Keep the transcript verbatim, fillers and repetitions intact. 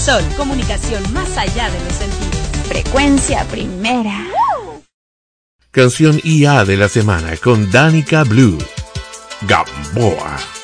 Sol, comunicación más allá de los sentidos. Frecuencia primera. Canción I A de la semana con Danica Blue. Gamboa.